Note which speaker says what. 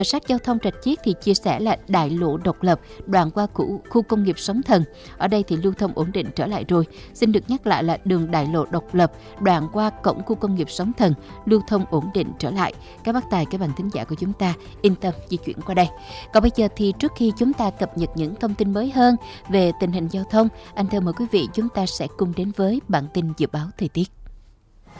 Speaker 1: Sát giao thông Rạch Chiếc thì chia sẻ là đại lộ độc lập đoạn qua khu công nghiệp Sóng Thần. Ở đây thì lưu thông ổn định trở lại rồi. Xin được nhắc lại là đường đại lộ độc lập đoạn qua cổng khu công nghiệp Sóng Thần lưu thông ổn định trở lại. Các bác tài, các bạn thính giả của chúng ta yên tâm di chuyển qua đây. Còn bây giờ thì trước khi chúng ta cập nhật những thông tin mới hơn về tình hình giao thông, anh thưa mời quý vị chúng ta sẽ cùng đến với bản tin dự báo thời tiết.